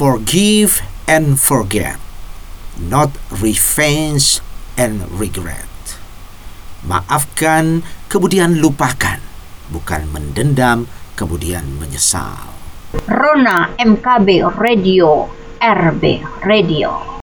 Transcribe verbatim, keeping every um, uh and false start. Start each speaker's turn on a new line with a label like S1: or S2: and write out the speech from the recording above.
S1: Forgive and forget, not revenge and regret. Maafkan, kemudian lupakan, bukan mendendam, kemudian menyesal.
S2: Rona M K B Radio, R B Radio.